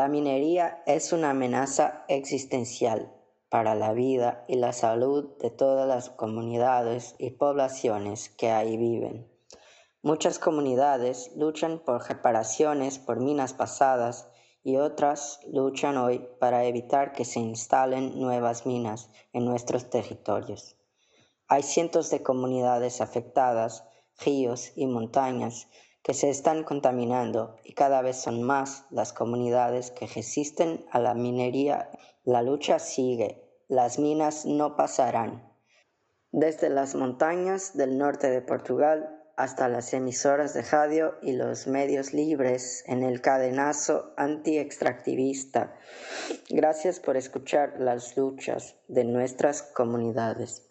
La minería es una amenaza existencial para la vida y la salud de todas las comunidades y poblaciones que ahí viven. Muchas comunidades luchan por reparaciones por minas pasadas y otras luchan hoy para evitar que se instalen nuevas minas en nuestros territorios. Hay cientos de comunidades afectadas, ríos y montañas que se están contaminando y cada vez son más las comunidades que resisten a la minería. La lucha sigue, las minas no pasarán. Desde las montañas del norte de Portugal hasta las emisoras de radio y los medios libres en el cadenazo anti-extractivista. Gracias por escuchar las luchas de nuestras comunidades.